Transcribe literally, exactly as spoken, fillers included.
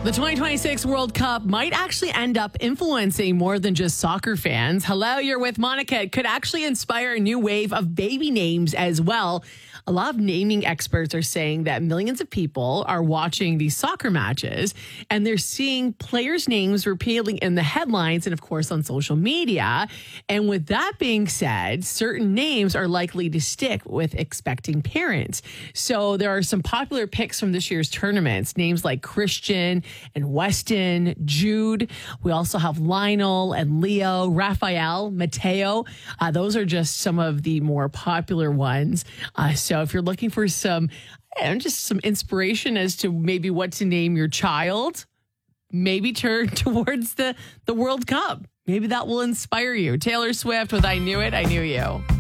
The twenty twenty-six World Cup might actually end up influencing more than just soccer fans. Hello, you're with Monica. It could actually inspire a new wave of baby names as well. A lot of naming experts are saying that millions of people are watching these soccer matches and they're seeing players' names repeatedly in the headlines and, of course, on social media. And with that being said, certain names are likely to stick with expecting parents. So there are some popular picks from this year's tournaments, names like Christian and Weston, Jude. We also have Lionel and Leo, Raphael, Mateo. Uh, those are just some of the more popular ones. Uh, so if you're looking for some, and just some inspiration as to maybe what to name your child, maybe turn towards the, the World Cup. Maybe that will inspire you. Taylor Swift with I Knew It, I Knew You.